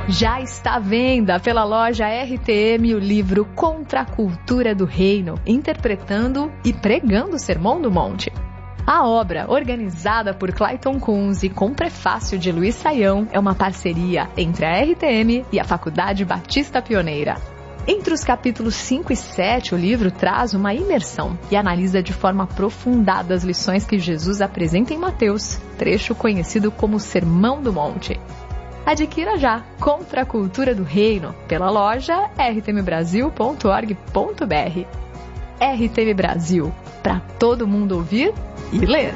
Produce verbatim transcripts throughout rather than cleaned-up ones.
Já está à venda pela loja R T M o livro Contra a Cultura do Reino, interpretando e pregando o Sermão do Monte. A obra, organizada por Clayton Kunz e com prefácio de Luiz Saião, é uma parceria entre a R T M e a Faculdade Batista Pioneira. Entre os capítulos cinco e sete, o livro traz uma imersão e analisa de forma aprofundada as lições que Jesus apresenta em Mateus, trecho conhecido como Sermão do Monte. Adquira já Contra a Cultura do Reino pela loja r t m brasil ponto org ponto b r. R T M Brasil, para todo mundo ouvir e ler.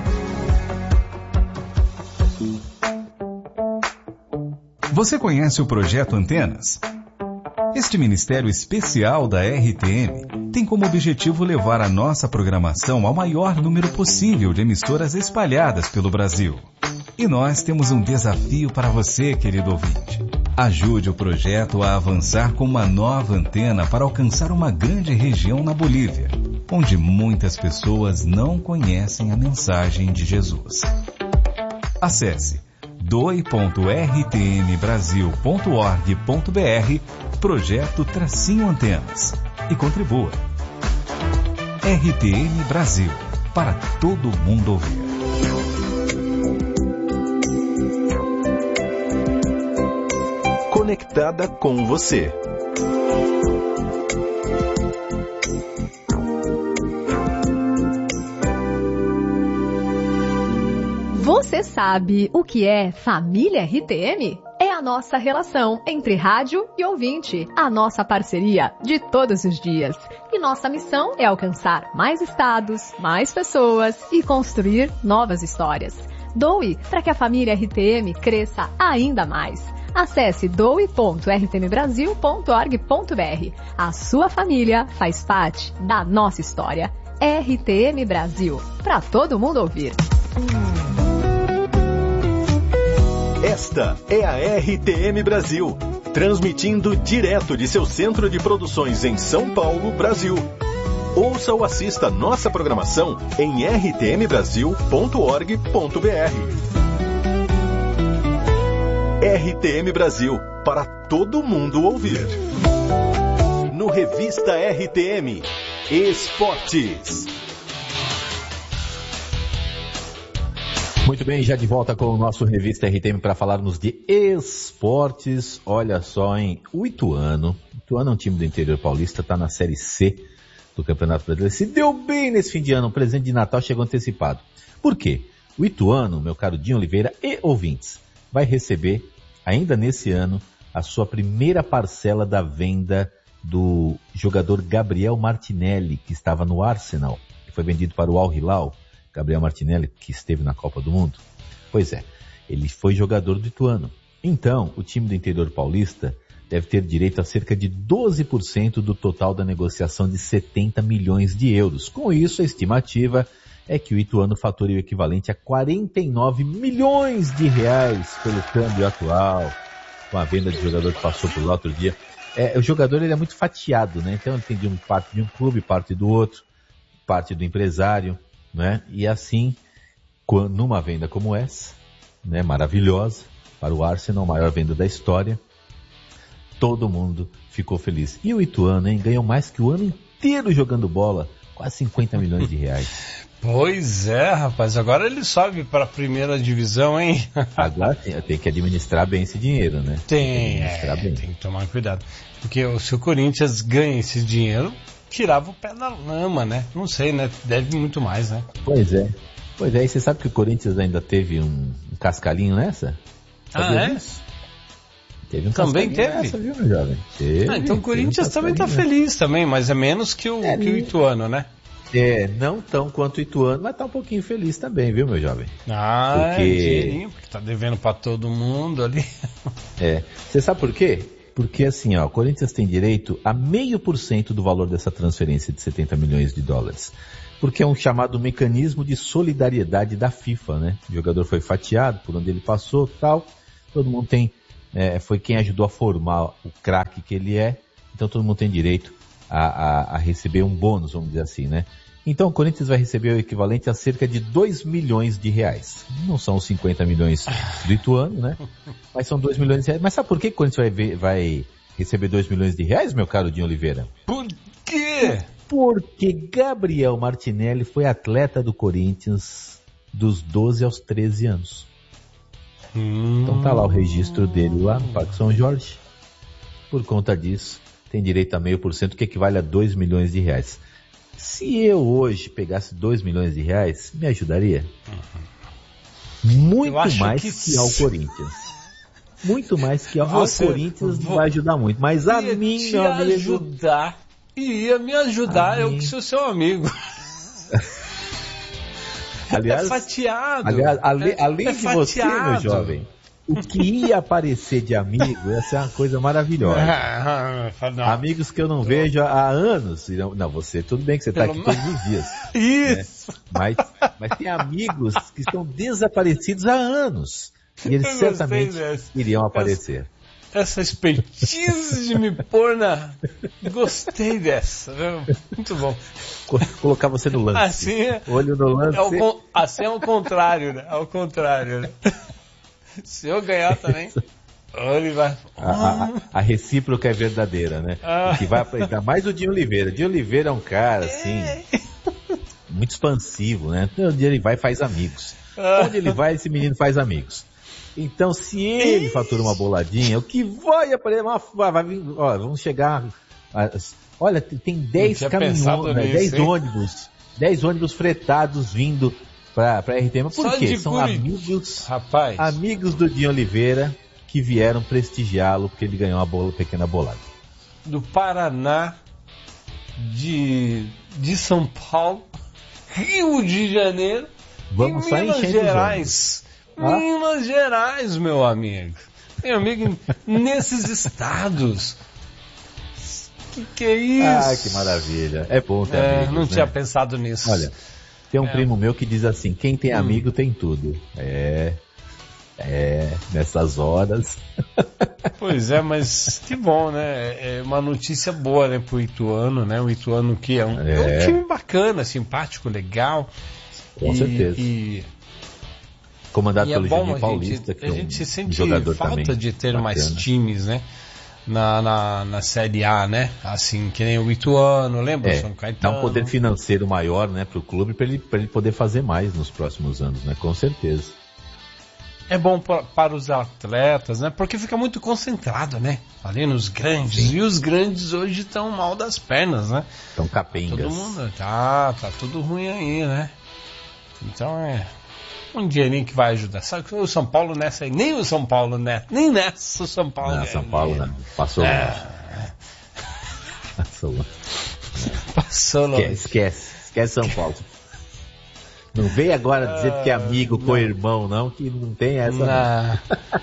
Você conhece o Projeto Antenas? Este ministério especial da R T M tem como objetivo levar a nossa programação ao maior número possível de emissoras espalhadas pelo Brasil. E nós temos um desafio para você, querido ouvinte. Ajude o projeto a avançar com uma nova antena para alcançar uma grande região na Bolívia, onde muitas pessoas não conhecem a mensagem de Jesus. Acesse doe ponto r t m brasil ponto org ponto b r Projeto Tracinho Antenas e contribua. R T M Brasil, para todo mundo ouvir. Conectada com você. Você sabe o que é família R T M? É a nossa relação entre rádio e ouvinte, a nossa parceria de todos os dias. E nossa missão é alcançar mais estados, mais pessoas e construir novas histórias. Doe para que a família R T M cresça ainda mais. Acesse doe ponto r t m brasil ponto org ponto b r. A sua família faz parte da nossa história. R T M Brasil, para todo mundo ouvir. Esta é a R T M Brasil, transmitindo direto de seu centro de produções em São Paulo, Brasil. Ouça ou assista nossa programação em r t m brasil ponto org ponto b r. R T M Brasil, para todo mundo ouvir. No Revista R T M, Esportes. Muito bem, já de volta com o nosso Revista R T M para falarmos de esportes. Olha só, hein? O Ituano, o Ituano é um time do interior paulista, está na Série C do Campeonato Brasileiro. Se deu bem nesse fim de ano, o presente de Natal chegou antecipado. Por quê? O Ituano, meu caro Dinho Oliveira e ouvintes, vai receber, ainda nesse ano, a sua primeira parcela da venda do jogador Gabriel Martinelli, que estava no Arsenal, que foi vendido para o Al Hilal. Gabriel Martinelli, que esteve na Copa do Mundo. Pois é, ele foi jogador do Ituano. Então, o time do interior paulista deve ter direito a cerca de doze por cento do total da negociação de setenta milhões de euros. Com isso, a estimativa é que o Ituano fature o equivalente a quarenta e nove milhões de reais pelo câmbio atual, com a venda de jogador que passou por lá outro dia. É, o jogador ele é muito fatiado, né? Então ele tem de um, parte de um clube, parte do outro, parte do empresário, né? E assim, numa venda como essa, né, maravilhosa, para o Arsenal, a maior venda da história, todo mundo ficou feliz. E o Ituano, hein, ganhou mais que o ano inteiro jogando bola, quase cinquenta milhões de reais. Pois é, rapaz, agora ele sobe para a primeira divisão, hein? Agora tem, tem que administrar bem esse dinheiro, né? Tem, tem, que, é, tem que tomar cuidado. Porque se o Corinthians ganha esse dinheiro, tirava o pé da lama, né? Não sei, né? Deve muito mais, né? Pois é. Pois é, e você sabe que o Corinthians ainda teve um, um cascalhinho nessa? Sabia ah, é? Disso? Teve um também teve? Nessa, viu, meu jovem? Teve, ah, então o Corinthians um também tá feliz também, mas é menos que o, é, que o Ituano, né? É, não tão quanto o Ituano, mas tá um pouquinho feliz também, viu, meu jovem? Ah, porque... é dinheirinho, porque tá devendo pra todo mundo ali. É. Você sabe por quê? Porque assim, ó, o Corinthians tem direito a meio por cento do valor dessa transferência de setenta milhões de dólares. Porque é um chamado mecanismo de solidariedade da FIFA, né? O jogador foi fatiado por onde ele passou, tal. Todo mundo tem, é, foi quem ajudou a formar o craque que ele é. Então todo mundo tem direito a, a, a receber um bônus, vamos dizer assim, né? Então o Corinthians vai receber o equivalente a cerca de dois milhões de reais. Não são os cinquenta milhões do Ituano, né? Mas são dois milhões de reais. Mas sabe por que o Corinthians vai, ver, vai receber dois milhões de reais, meu caro Dinho Oliveira? Por quê? Porque Gabriel Martinelli foi atleta do Corinthians dos doze aos treze anos. Hum. Então tá lá o registro dele lá no Parque São Jorge. Por conta disso, tem direito a meio por cento, que equivale a dois milhões de reais. Se eu hoje pegasse dois milhões de reais, me ajudaria? Uhum. Muito mais que, que ao Corinthians. Muito mais que ao, Você, ao Corinthians vou, vai ajudar muito. Mas a mim, te meu amigo... ajudar. Iria me ajudar, eu que sou seu amigo. Aliás, é fatiado. Aliás, ale, é, além é de fatiado. você, meu jovem, o que ia aparecer de amigo ia ser uma coisa maravilhosa. Não. Amigos que eu não vejo há anos. Não, você, tudo bem que você está aqui todos os dias. Isso! Né? Mas, mas tem amigos que estão desaparecidos há anos. E eles eu certamente iriam aparecer. Essa, essa expertise de me pôr na... Gostei dessa. Muito bom. Colocar você no lance. Assim é... Olho no lance. É o, assim é o contrário, né? É o contrário, né? Se eu ganhar também, ele vai... A, a, a recíproca é verdadeira, né? Ah. Que vai apresentar mais o Dinho Oliveira. Dinho Oliveira é um cara, assim, muito expansivo, né? Onde ele vai, faz amigos. Ah. Onde ele vai, esse menino faz amigos. Então, se ele fatura uma boladinha, o que vai aparecer... Vai, vai, ó, vamos chegar... A, olha, tem dez caminhões, né? dez ônibus, dez ônibus fretados vindo... Pra, pra R T M, por quê? São amigos, Rapaz. amigos do Dinho Oliveira que vieram prestigiá-lo porque ele ganhou uma bola, pequena bolada. Do Paraná, de, de São Paulo, Rio de Janeiro, Vamos e só Minas Gerais. Ah? Minas Gerais, meu amigo. Meu amigo, nesses estados. Que que é isso? Ah, que maravilha. É bom ter é, amigos, Não né? tinha pensado nisso. Olha. Tem um é. primo meu que diz assim, quem tem amigo hum. tem tudo. É, é, nessas horas. Pois é, mas que bom, né? É uma notícia boa, né, pro Ituano, né? O Ituano que é um, é. é um time bacana, simpático, legal. Com e, certeza. E, comandado e pelo é bom, Juninho Paulista, gente, que é um a gente sente jogador falta também de ter bacana. mais times, né? Na, na, na Série A, né? Assim, que nem o Ituano, lembra? É, São Caetano. Dá um poder financeiro maior, né, pro clube, para ele, pra ele poder fazer mais nos próximos anos, né? Com certeza. É bom pra, para os atletas, né? Porque fica muito concentrado, né? Ali nos grandes. Sim. E os grandes hoje estão mal das pernas, né? Estão capengas. Todo mundo, tá, tá tudo ruim aí, né? Então é... um dinheirinho que vai ajudar. Sabe que o São Paulo nessa aí, nem o São Paulo nessa, nem nessa o São Paulo. Não, São Paulo não. Passou é. longe. Passou longe. Passou longe. Esquece, esquece, esquece São Paulo. Não vem agora dizer que é amigo com irmão, não, que não tem essa. Não.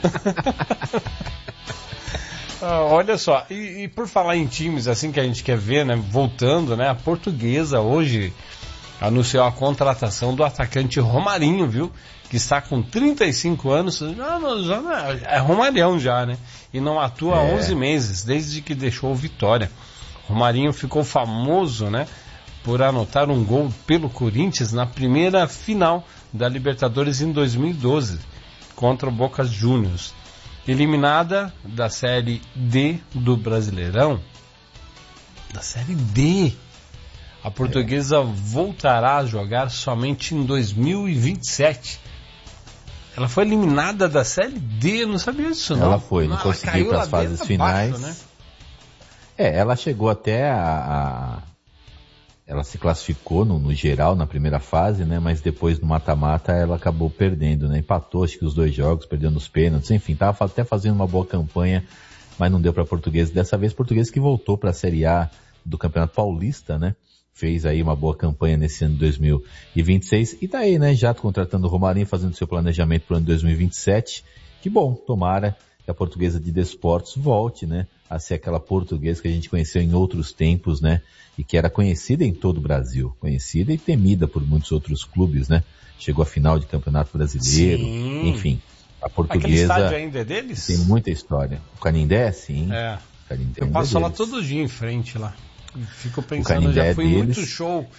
ah, olha só, e, e por falar em times assim que a gente quer ver, né? Voltando, né? A Portuguesa hoje anunciou a contratação do atacante Romarinho, viu? Que está com trinta e cinco anos, já, já, é Romarinho já, né? E não atua há é. onze meses, desde que deixou o Vitória. Romarinho ficou famoso, né? Por anotar um gol pelo Corinthians na primeira final da Libertadores em dois mil e doze, contra o Boca Juniors. Eliminada da Série D do Brasileirão. Da Série D... A Portuguesa é. voltará a jogar somente em dois mil e vinte e sete. Ela foi eliminada da Série D, eu não sabia disso não. Ela foi, não, não conseguiu para as fases finais. Baixo, né? É, ela chegou até a... a... Ela se classificou no, no geral, na primeira fase, né? Mas depois no mata-mata ela acabou perdendo, né? Empatou, acho que os dois jogos, perdendo os pênaltis, enfim, estava até fazendo uma boa campanha, mas não deu para a Portuguesa. Dessa vez, a Portuguesa que voltou para a Série A do Campeonato Paulista, né? Fez aí uma boa campanha nesse ano de dois mil e vinte e seis. E tá aí, né? Já contratando o Romarinho, fazendo seu planejamento para o ano de dois mil e vinte e sete. Que bom, tomara que a Portuguesa de Desportos volte, né? A ser aquela portuguesa que a gente conheceu em outros tempos, né? E que era conhecida em todo o Brasil. Conhecida e temida por muitos outros clubes, né? Chegou à final de Campeonato Brasileiro. Sim. Enfim, a Portuguesa... Aquele estádio ainda é deles? Tem muita história. O Canindé, sim. É. Canindé Eu passo é lá deles. todo dia em frente lá. Fico pensando, já fui em muito show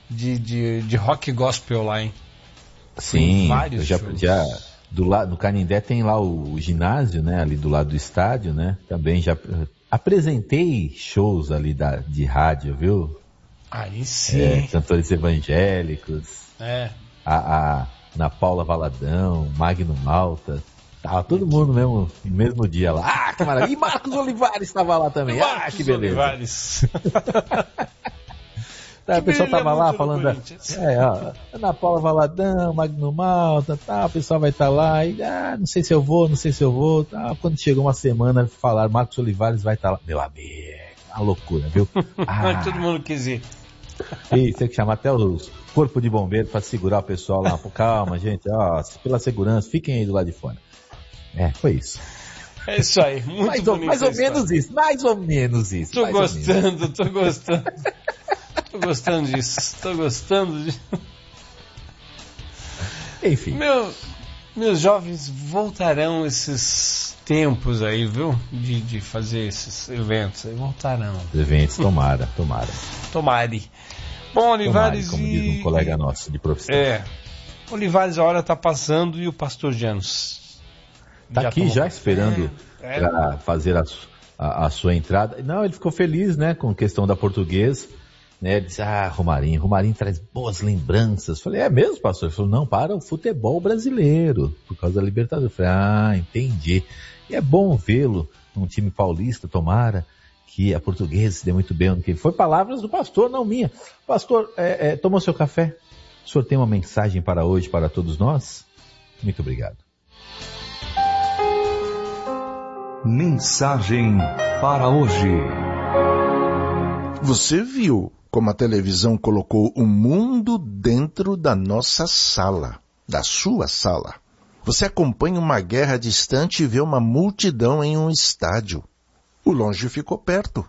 de, de, de rock gospel lá, hein? Sim, vários eu já, shows. já do lado do Canindé tem lá o, o ginásio, né? Ali do lado do estádio, né? Também já uh, apresentei shows ali da, de rádio, viu? Aí sim. É, cantores evangélicos. É. A, a Ana Paula Valadão, Magno Malta. Tava todo mundo mesmo, no mesmo dia lá. Ah, que maravilha. E Marcos Olivares estava lá também. Marcos ah, que beleza. Olivares. Tá, o pessoal tava lá muito falando. do Da, é, ó, Ana Paula Valadão, Magno Malta, tá, o pessoal vai estar tá lá. E, ah, não sei se eu vou, não sei se eu vou. Tá, quando chegou uma semana, falaram, Marcos Olivares vai estar tá lá. Meu amigo, uma loucura, viu? Ah, todo mundo quis ir. Isso, tem que chamar até o corpo de bombeiro para segurar o pessoal lá. Pô, calma, gente, ó, pela segurança, fiquem aí do lado de fora. É, foi isso. É isso aí, muito mais bonito. Ou, mais ou menos isso, mais ou menos isso. Tô gostando, tô gostando. Tô gostando disso, tô gostando disso. Enfim. Meu, meus jovens, voltarão esses tempos aí, viu? De, de fazer esses eventos aí, voltarão. Eventos, tomara, tomara. Tomare. Bom, Olivares Tomare, como e... diz um colega nosso de profissão. É. Olivares, a hora tá passando e o pastor Janos? Tá já aqui tomou... já esperando é, para fazer a, a, a sua entrada. Não, ele ficou feliz, né, com a questão da português. Né, ele disse, ah, Romarinho, Romarinho traz boas lembranças. Falei, é mesmo, pastor? Ele falou, não, para o futebol brasileiro, por causa da Libertadores. Falei, ah, entendi. E é bom vê-lo num time paulista, tomara que a portuguesa se dê muito bem. Que foi palavras do pastor, não minha. Pastor, é, é, tomou seu café? O senhor tem uma mensagem para hoje, para todos nós? Muito obrigado. Mensagem para hoje. Você viu como a televisão colocou o mundo dentro da nossa sala, da sua sala? Você acompanha uma guerra distante e vê uma multidão em um estádio. O longe ficou perto.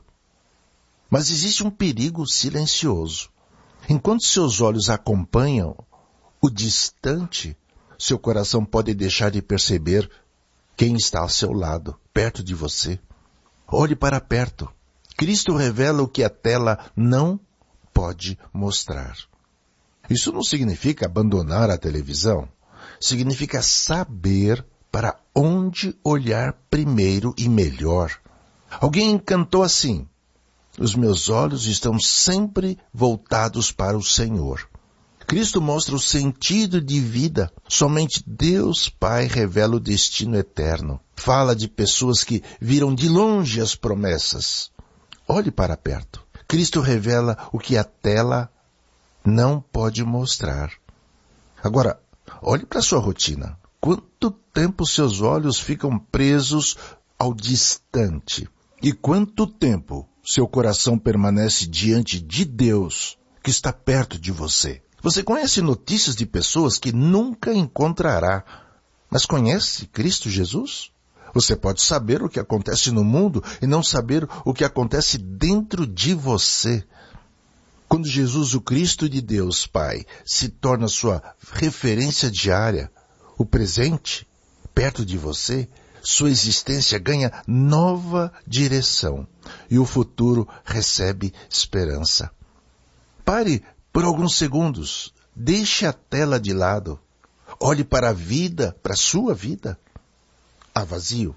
Mas existe um perigo silencioso. Enquanto seus olhos acompanham o distante, seu coração pode deixar de perceber quem está ao seu lado, perto de você. Olhe para perto. Cristo revela o que a tela não pode mostrar. Isso não significa abandonar a televisão. Significa saber para onde olhar primeiro e melhor. Alguém cantou assim: os meus olhos estão sempre voltados para o Senhor. Cristo mostra o sentido de vida. Somente Deus Pai revela o destino eterno. Fala de pessoas que viram de longe as promessas. Olhe para perto. Cristo revela o que a tela não pode mostrar. Agora, olhe para a sua rotina. Quanto tempo seus olhos ficam presos ao distante? E quanto tempo seu coração permanece diante de Deus, que está perto de você? Você conhece notícias de pessoas que nunca encontrará, mas conhece Cristo Jesus? Você pode saber o que acontece no mundo e não saber o que acontece dentro de você. Quando Jesus, o Cristo de Deus, Pai, se torna sua referência diária, o presente, perto de você, sua existência ganha nova direção e o futuro recebe esperança. Pare por alguns segundos, deixe a tela de lado, olhe para a vida, para a sua vida. Há vazio?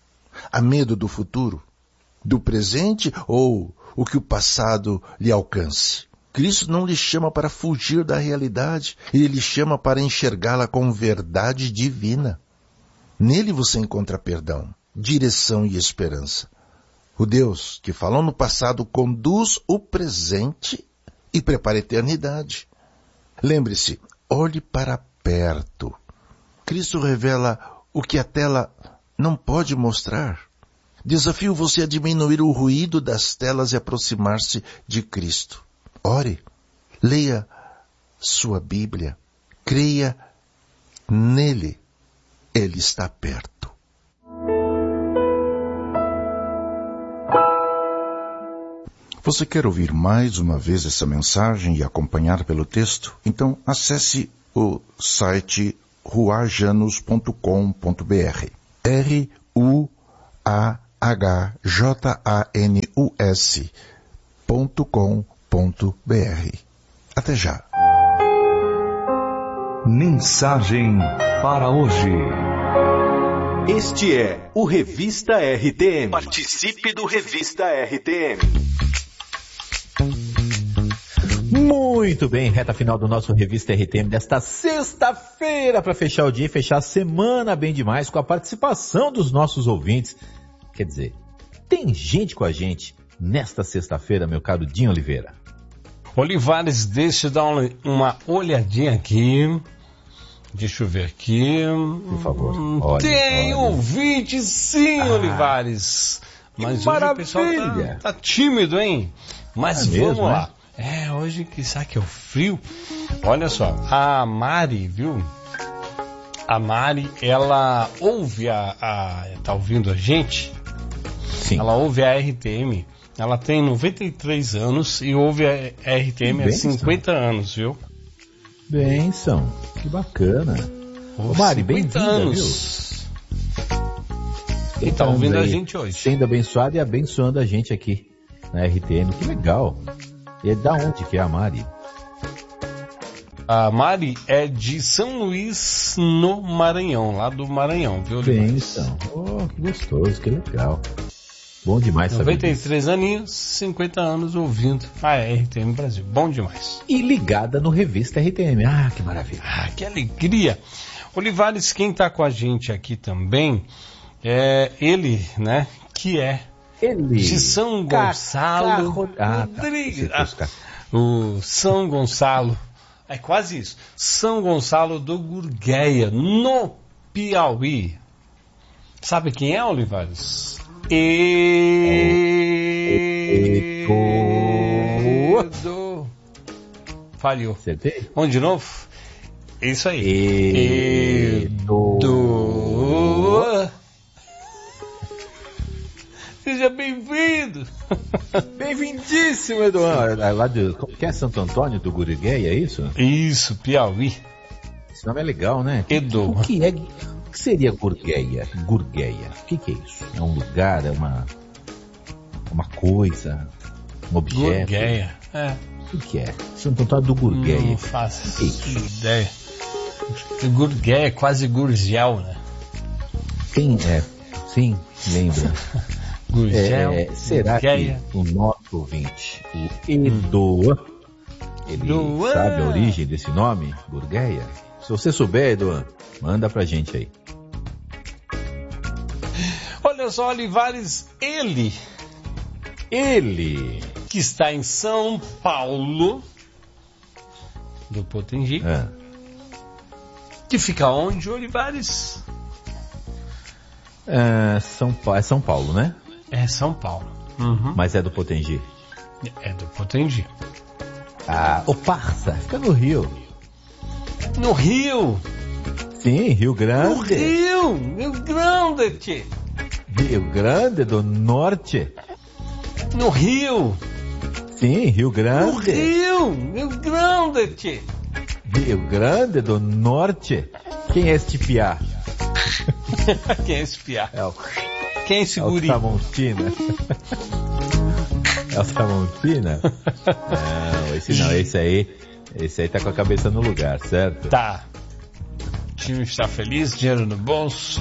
Há medo do futuro? Do presente ou o que o passado lhe alcance? Cristo não lhe chama para fugir da realidade, ele lhe chama para enxergá-la com verdade divina. Nele você encontra perdão, direção e esperança. O Deus que falou no passado conduz o presente e prepara a eternidade. Lembre-se, olhe para perto. Cristo revela o que a tela não pode mostrar. Desafio você a diminuir o ruído das telas e aproximar-se de Cristo. Ore, leia sua Bíblia, creia nele. Ele está perto. Você quer ouvir mais uma vez essa mensagem e acompanhar pelo texto? Então acesse o site ruajanos ponto com ponto b r. R U A H J A N U S ponto com ponto b r. Até já. Mensagem para hoje. Este é o Revista R T M. Participe do Revista R T M. Muito bem, reta final do nosso Revista R T M desta sexta-feira para fechar o dia e fechar a semana bem demais com a participação dos nossos ouvintes. Quer dizer, tem gente com a gente nesta sexta-feira, meu caro Dinho Oliveira. Olivares, deixa eu dar uma, uma olhadinha aqui. Deixa eu ver aqui. Por favor. Hum, olhe, tem olhe. ouvinte sim, ah, Olivares. Mas hoje maravilha. O pessoal tá, tá tímido, hein? Mas é vamos mesmo, lá. É? É, hoje que sabe que é o frio. Olha só, a Mari, viu? A Mari, ela ouve a, a... Tá ouvindo a gente? Sim. Ela ouve a R T M. Ela tem noventa e três anos e ouve a R T M há cinquenta anos, viu? Benção, que bacana. Ô, Mari, bem-vinda, viu? Quem tá ouvindo a gente hoje? Sendo abençoado e abençoando a gente aqui na R T M, que legal. E é da onde que é a Mari? A Mari é de São Luís, no Maranhão, lá do Maranhão, viu? Benção, oh, que gostoso, que legal. Bom demais saber noventa e três aninhos, cinquenta anos ouvindo a R T M Brasil. Bom demais. E ligada no Revista R T M. Ah, que maravilha. Ah, que alegria. Olivares, quem está com a gente aqui também é ele, né? Que é ele. De São Gonçalo. Ah, Rodrigues. tá. Ah, o São Gonçalo. É quase isso. São Gonçalo do Gurgueia, no Piauí. Sabe quem é, Olivares? Edo. Falhou. Acertei? Vamos de novo? Isso aí. Edo. Edo. Seja bem-vindo. Bem-vindíssimo, Eduardo. Lá de, que é Santo Antônio do Gurgueia, é isso? Isso, Piauí. Esse nome é legal, né? Edo. O que é... O que seria Gurgueia? Gurgueia. O que, que é isso? É um lugar, é uma, uma coisa, um objeto? Gurgueia, é. O que é? Santo Antônio do Gurgueia. Não faço que que é ideia. Gurgueia é quase Gurgel, né? Quem é? Sim, lembra. Gurgel, é, será Gurgueia. Que o nosso ouvinte, o Edo, ele Doan. sabe a origem desse nome? Gurgueia? Se você souber, Edo, manda pra gente aí. Olha só, Olivares, ele, ele, que está em São Paulo, do Potengi, é. que fica onde, Olivares? É, São, pa... é São Paulo, né? É São Paulo. Uhum. Mas é do Potengi. É do Potengi. Ah, o Parça, fica no Rio. No Rio. Sim, Rio Grande. No Rio, Rio Grande, tchê. Rio Grande do Norte. No Rio. Sim, Rio Grande. No Rio, Rio Grande, tchê. Rio Grande do Norte. Quem é este piá? Quem é esse piá? É o... Quem é esse é o guri? Tramontina. É o Tramontina? Não, esse não, esse aí, esse aí tá com a cabeça no lugar, certo? Tá. O time está feliz, dinheiro no bolso.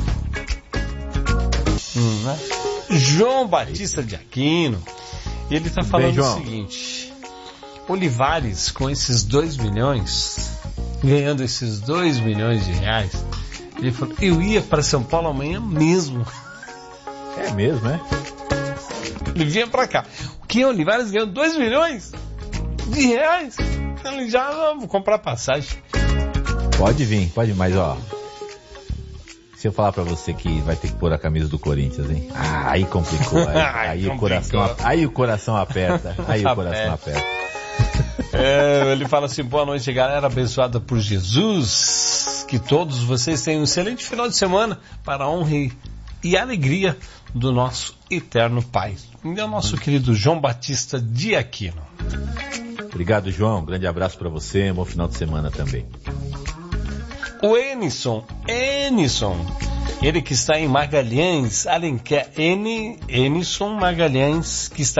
Hum, né? João Batista de Aquino. Ele tá falando Bem, o seguinte: Olivares, com esses dois milhões, ganhando esses dois milhões de reais, ele falou, eu ia para São Paulo amanhã mesmo. É mesmo, é? Ele vinha pra cá. O que, Olivares ganhou dois milhões de reais? Ele já, vou comprar passagem. Pode vir, pode, mas ó, se eu falar pra você que vai ter que pôr a camisa do Corinthians, hein? Ah, aí complicou, aí, aí, complicou. O, coração, aí o coração aperta, aí o coração aperta. É, ele fala assim, boa noite, galera, abençoada por Jesus, que todos vocês tenham um excelente final de semana para a honra e alegria do nosso eterno Pai. E é o nosso querido João Batista de Aquino. Obrigado, João, um grande abraço para você, um bom final de semana também. O Enison, Enison, ele que está em Magalhães, Alenquer, N, Enison Magalhães, que está